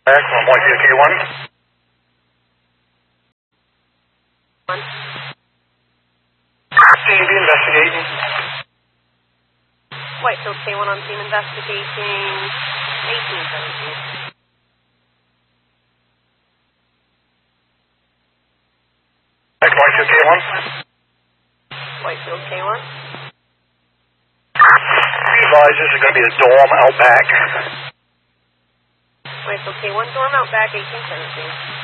Back from Whitefield K1. CB investigating. Whitefield K1 on scene investigating 1817. Back Whitefield K1. Whitefield K1. Advise this is going to be a dorm out back. Whitefield K1, dorm out back 1817.